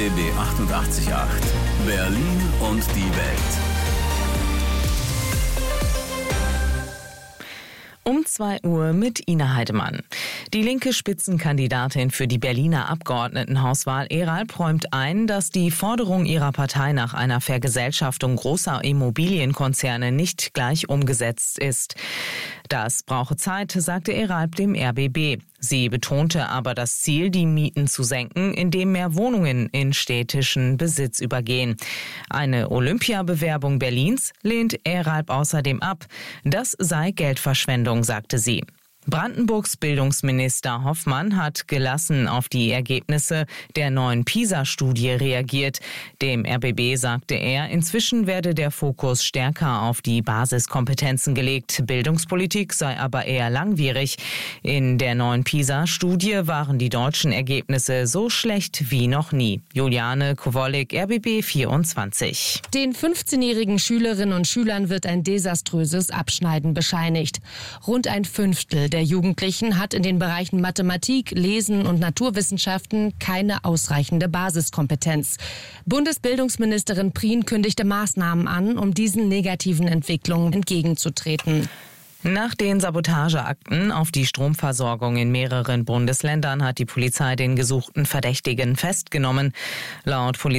RBB 88.8 Berlin und die Welt. Um 2 Uhr mit Ina Heidemann. Die linke Spitzenkandidatin für die Berliner Abgeordnetenhauswahl Eralp räumt ein, dass die Forderung ihrer Partei nach einer Vergesellschaftung großer Immobilienkonzerne nicht gleich umgesetzt ist. Das brauche Zeit, sagte Eralp dem RBB. Sie betonte aber das Ziel, die Mieten zu senken, indem mehr Wohnungen in städtischen Besitz übergehen. Eine Olympiabewerbung Berlins lehnt Eralp außerdem ab. Das sei Geldverschwendung, sagte sie. Brandenburgs Bildungsminister Hoffmann hat gelassen auf die Ergebnisse der neuen PISA-Studie reagiert. Dem RBB sagte er, inzwischen werde der Fokus stärker auf die Basiskompetenzen gelegt. Bildungspolitik sei aber eher langwierig. In der neuen PISA-Studie waren die deutschen Ergebnisse so schlecht wie noch nie. Juliane Kowalik, RBB 24. Den 15-jährigen Schülerinnen und Schülern wird ein desaströses Abschneiden bescheinigt. Rund ein Fünftel der Jugendlichen hat in den Bereichen Mathematik, Lesen und Naturwissenschaften keine ausreichende Basiskompetenz. Bundesbildungsministerin Prien kündigte Maßnahmen an, um diesen negativen Entwicklungen entgegenzutreten. Nach den Sabotageakten auf die Stromversorgung in mehreren Bundesländern hat die Polizei den gesuchten Verdächtigen festgenommen. Laut Polizei